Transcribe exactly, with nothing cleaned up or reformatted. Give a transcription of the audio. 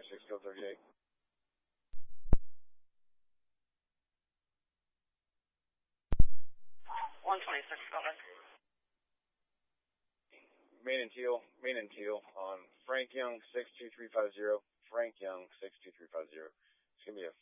twenty-six, code thirty-eight. one twenty-six, go ahead. Main and Teal, Main and Teal on Frank Young, six two three five zero. Frank Young, six two three five zero. It's going to be a